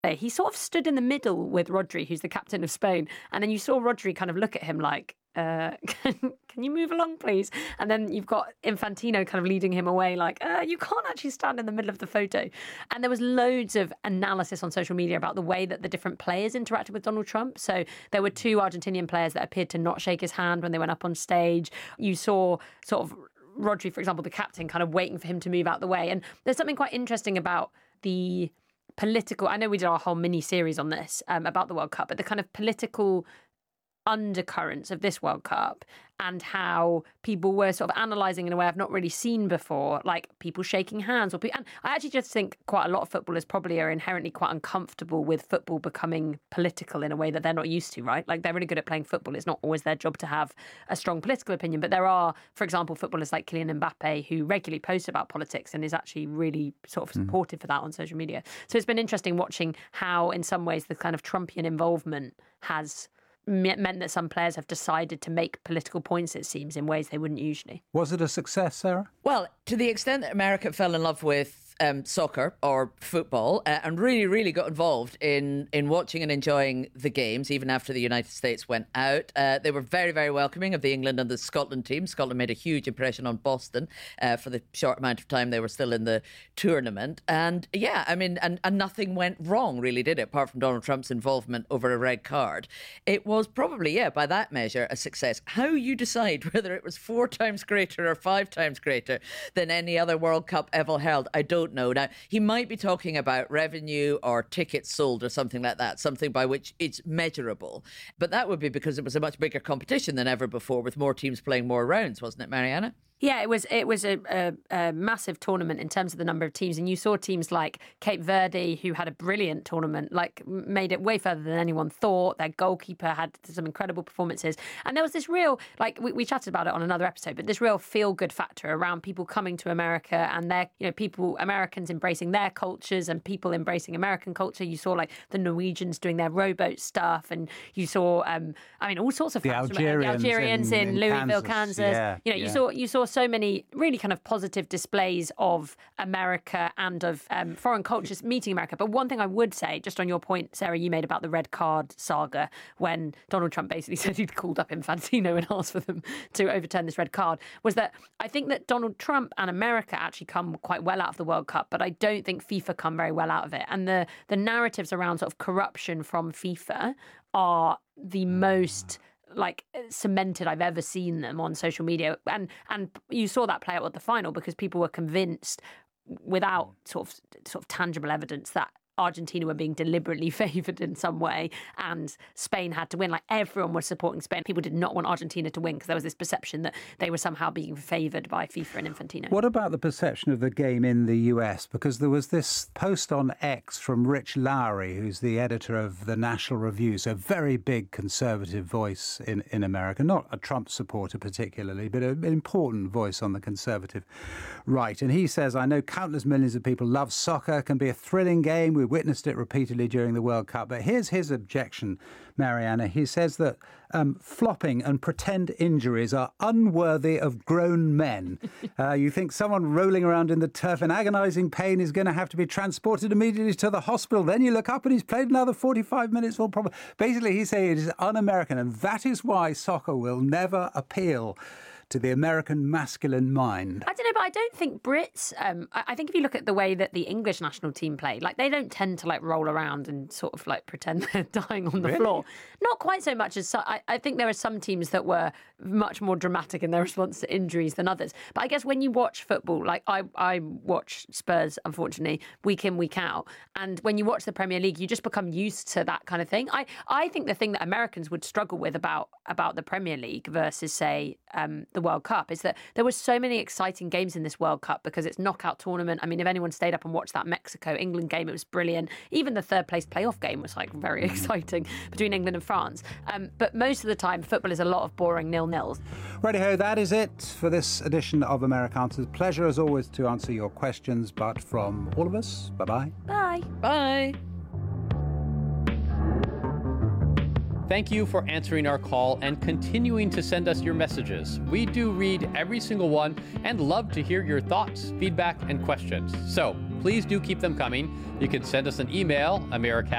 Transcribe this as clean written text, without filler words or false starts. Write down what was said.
He sort of stood in the middle with Rodri, who's the captain of Spain. And then you saw Rodri kind of look at him like, can you move along, please? And then you've got Infantino kind of leading him away like, you can't actually stand in the middle of the photo. And there was loads of analysis on social media about the way that the different players interacted with Donald Trump. So there were 2 Argentinian players that appeared to not shake his hand when they went up on stage. You saw sort of Rodri, for example, the captain, kind of waiting for him to move out the way. And there's something quite interesting about the political, I know we did our whole mini series on this about the World Cup, but the kind of political undercurrents of this World Cup and how people were sort of analysing in a way I've not really seen before, like people shaking hands. And I actually just think quite a lot of footballers probably are inherently quite uncomfortable with football becoming political in a way that they're not used to, right? Like they're really good at playing football. It's not always their job to have a strong political opinion. But there are, for example, footballers like Kylian Mbappe who regularly post about politics and is actually really sort of supportive for that on social media. So it's been interesting watching how in some ways the kind of Trumpian involvement has meant that some players have decided to make political points, it seems, in ways they wouldn't usually. Was it a success, Sarah? Well, to the extent that America fell in love with soccer or football and really, really got involved in watching and enjoying the games, even after the United States went out. They were very, very welcoming of the England and the Scotland team. Scotland made a huge impression on Boston for the short amount of time they were still in the tournament. And yeah, I mean, and nothing went wrong, really, did it? Apart from Donald Trump's involvement over a red card. It was probably, by that measure, a success. How you decide whether it was 4 times greater or 5 times greater than any other World Cup ever held, I don't know. Now, he might be talking about revenue or tickets sold or something like that, something by which it's measurable. But that would be because it was a much bigger competition than ever before, with more teams playing more rounds, wasn't it, Mariana? Yeah, it was a massive tournament in terms of the number of teams. And you saw teams like Cape Verde, who had a brilliant tournament, like made it way further than anyone thought. Their goalkeeper had some incredible performances. And there was this real, like we chatted about it on another episode, but this real feel-good factor around people coming to America and Americans embracing their cultures and people embracing American culture. You saw like the Norwegians doing their rowboat stuff. And you saw, all sorts of the Algerians in Louisville, Kansas. Yeah, you saw so many really kind of positive displays of America and of foreign cultures meeting America. But one thing I would say, just on your point, Sarah, you made about the red card saga, when Donald Trump basically said he'd called up Infantino and asked for them to overturn this red card, was that I think that Donald Trump and America actually come quite well out of the World Cup, but I don't think FIFA come very well out of it. And the narratives around sort of corruption from FIFA are the most cemented I've ever seen them on social media. And you saw that play out at the final because people were convinced without sort of tangible evidence that Argentina were being deliberately favoured in some way and Spain had to win. Like everyone was supporting Spain. People did not want Argentina to win because there was this perception that they were somehow being favoured by FIFA and Infantino. What about the perception of the game in the US? Because there was this post on X from Rich Lowry, who's the editor of the National Review, so a very big conservative voice in America, not a Trump supporter particularly, but an important voice on the conservative right. And he says, I know countless millions of people love soccer, can be a thrilling game. We witnessed it repeatedly during the World Cup. But here's his objection, Mariana. He says that flopping and pretend injuries are unworthy of grown men. You think someone rolling around in the turf in agonising pain is going to have to be transported immediately to the hospital. Then you look up and he's played another 45 minutes. Basically, he's saying it is un-American. And that is why soccer will never appeal to the American masculine mind. I don't know, but I don't think Brits, I think if you look at the way that the English national team play, like they don't tend to like roll around and sort of like pretend they're dying on the floor. Not quite so much as, I think there are some teams that were much more dramatic in their response to injuries than others. But I guess when you watch football, like I watch Spurs, unfortunately, week in, week out. And when you watch the Premier League, you just become used to that kind of thing. I think the thing that Americans would struggle with about the Premier League versus, say, the World Cup is that there were so many exciting games in this World Cup because it's knockout tournament. I mean, if anyone stayed up and watched that Mexico-England game, it was brilliant. Even the third place playoff game was like very exciting between England and France. But most of the time, football is a lot of boring 0-0s. Righty-ho, that is it for this edition of Americanswers. Pleasure as always to answer your questions, but from all of us, bye-bye. Bye. Bye. Thank you for answering our call and continuing to send us your messages. We do read every single one and love to hear your thoughts, feedback, and questions. So please do keep them coming. You can send us an email, americast